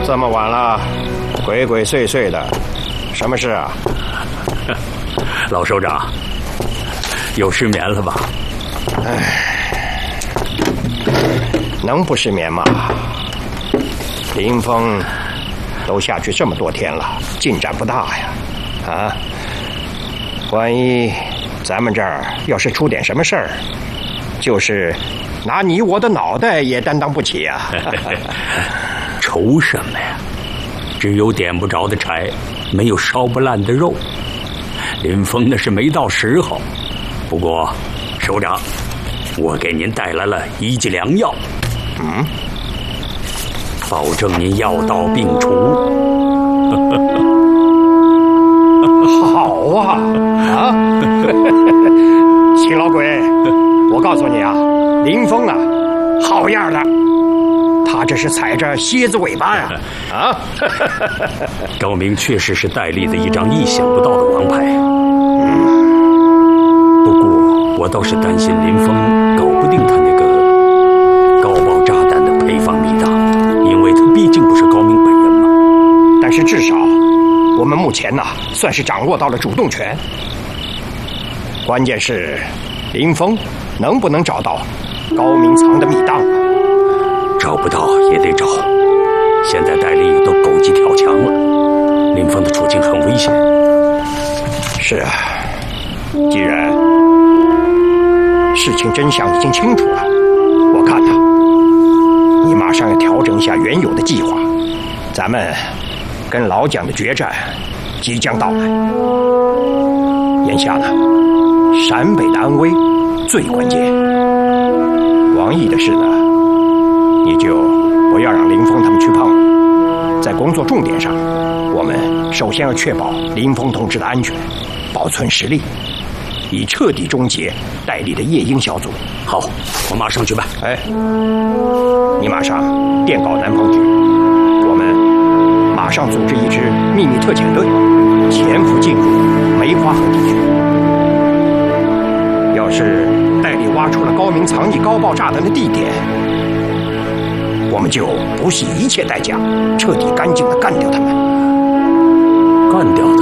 这么晚了，鬼鬼祟祟的，什么事啊？ 老首长，有失眠了吧？ 能不失眠吗？林峰都下去这么多天了，进展不大呀。啊，万一咱们这儿要是出点什么事儿，就是拿你我的脑袋也担当不起呀。 愁什么呀？只有点不着的柴，没有烧不烂的肉。林峰那是没到时候。不过，首长，我给您带来了一剂良药。保证您药到病除。 好啊！秦老鬼，我告诉你啊，林峰啊，好样的！他这是踩着蝎子尾巴呀！ 高明确实是戴笠的一张意想不到的王牌。不过我倒是担心林峰搞不定他那个高爆炸弹的配方密档，因为他毕竟不是高明本人嘛。 但是至少我们目前算是掌握到了主动权。关键是林峰能不能找到高明藏的密档啊？ 找不到也得找。现在戴笠都狗急跳墙了，林峰的处境很危险。 是啊，既然事情真相已经清楚了，我看你马上要调整一下原有的计划。咱们跟老蒋的决战即将到来，眼下陕北的安危最关键。王毅的事你就不要让林峰他们去碰了。在工作重点上，我们首先要确保林峰同志的安全，保存实力，以彻底终结戴笠的夜鹰小组。 好，我马上去办。 你马上电告南方局，我们马上组织一支秘密特遣队，潜伏进入梅花河地区。要是戴笠挖出了高明藏匿高爆炸弹的地点，我们就不惜一切代价，彻底干净地干掉他们。 干掉他？